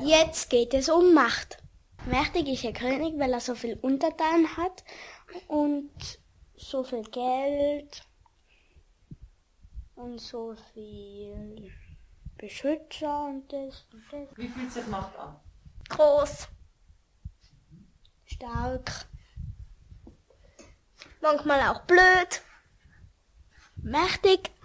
Jetzt geht es um Macht. Mächtig ist ein König, weil er so viel Untertanen hat und so viel Geld und so viel Beschützer und das und das. Wie fühlt sich Macht an? Groß. Stark. Manchmal auch blöd. Mächtig.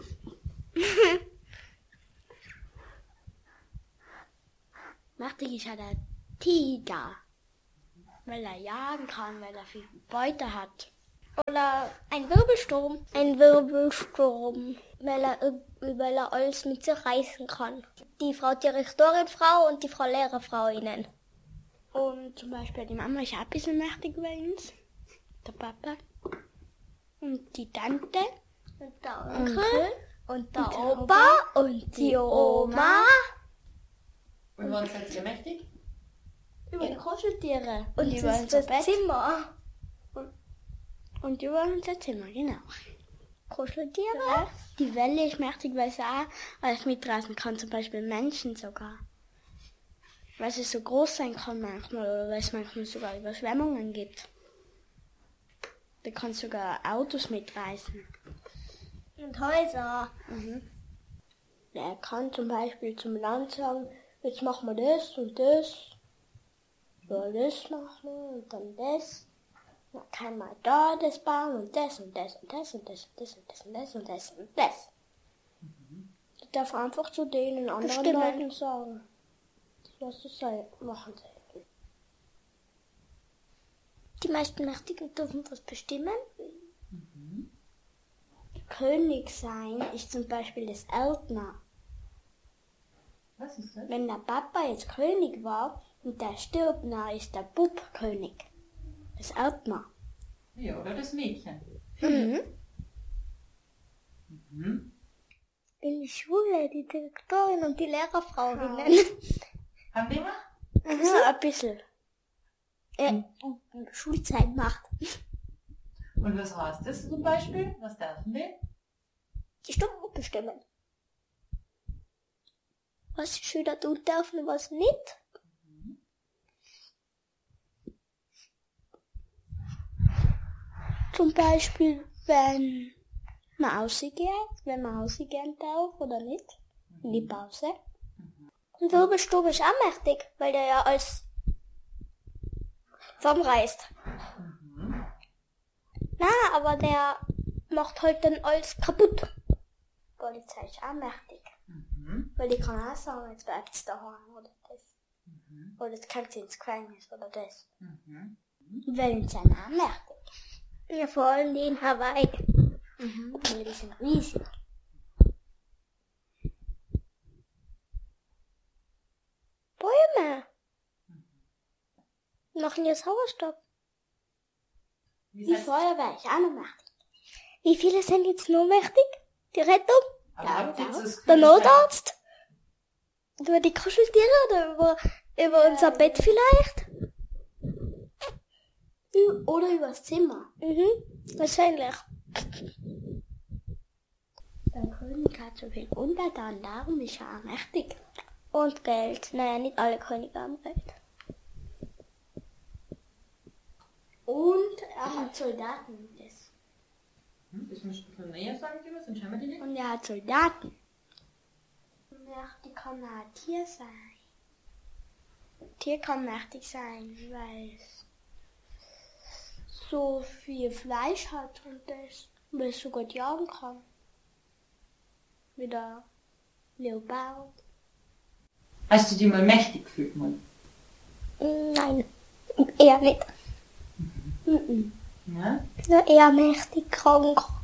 Mächtig ist ja der Tiger, weil er jagen kann, weil er viel Beute hat. Oder ein Wirbelsturm. Ein Wirbelsturm, weil er alles mit sich reißen kann. Die Frau Direktorinfrau und die Frau Lehrerfrau innen. Und zum Beispiel die Mama ist auch ein bisschen mächtig bei uns. Der Papa. Und die Tante. Und der Onkel. Und der Opa. Und die Oma. Und wann seid ihr mächtig? Über die Kuscheltiere. Und über unser unser Bett. Zimmer. Und über unser Zimmer, genau. Kuscheltiere? Ja. Die Welle ist mächtig, weil sie auch alles mitreißen kann, zum Beispiel Menschen sogar. Weil sie so groß sein kann manchmal, oder weil es manchmal sogar Überschwemmungen gibt. Da kann sogar Autos mitreißen. Und Häuser. Er kann zum Beispiel zum Land sagen, jetzt machen wir das und das. Ja, das machen wir und dann das. Dann kann man da das bauen und das und das und das und das und das und das und das und das und das. Ich darf einfach zu denen anderen Bestimmen. Leuten sagen, was sie machen sollen. Die meisten Mächtigen dürfen was bestimmen. König sein ist zum Beispiel das Ältner. Was ist das? Wenn der Papa jetzt König war und der stirbt, dann ist der Bub König. Das Ältner. Ja, oder das Mädchen. In der Schule, die Direktorin und die Lehrerfrau. Haben wir mal? Ein bisschen. In der Schulzeit macht. Und was heißt das zum Beispiel? Was dürfen wir? Die Stunden bestimmen. Was die Schüler tun dürfen und was nicht. Zum Beispiel, wenn man rausgehen darf oder nicht. In die Pause. Und Wirbelsturm ist auch mächtig, weil der ja alles zusammenreißt. Na, aber der macht halt dann alles kaputt. Polizei ist auch mächtig. Weil die kann auch sagen, jetzt bleibt es daheim oder das. Oder jetzt kommt sie ins Gefängnis oder das. Wellen sind auch mächtig. Ja, vor allem die in Hawaii. Weil die sind riesig. Bäume. Machen ja Sauerstoff. Die Feuerwehr ist auch noch mächtig. Wie viele sind jetzt nur mächtig? Die Rettung? Aber habt ihr jetzt das Der Gefühl, Notarzt? Über die Kuscheltiere oder über unser Bett vielleicht? Oder übers Zimmer. Wahrscheinlich. Der König hat so viel Untertanen, darum ist er auch mächtig. Und Geld. Naja, nicht alle Könige haben Geld. Und er hat Soldaten. Das musst du von näher sagen, Jonas, sonst haben wir die nicht. Und er hat Soldaten. Mächtig kann auch ein Tier sein. Tier kann mächtig sein, weil es so viel Fleisch hat und das, weil es so gut jagen kann. Wie der Leopard. Hast du dich mal mächtig gefühlt, Mann? Nein, eher nicht. Ja? Nur eher mächtig krank.